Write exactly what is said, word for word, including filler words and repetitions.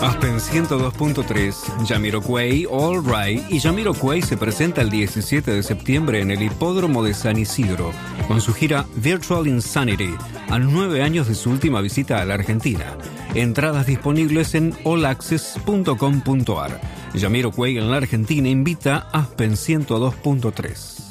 Aspen ciento dos punto tres, Jamiroquai, All Right y Jamiroquai se presenta el diecisiete de septiembre en el Hipódromo de San Isidro con su gira Virtual Insanity, a nueve años de su última visita a la Argentina. Entradas disponibles en all access punto com punto a r. Jamiroquai en la Argentina invita a Aspen ciento dos punto tres.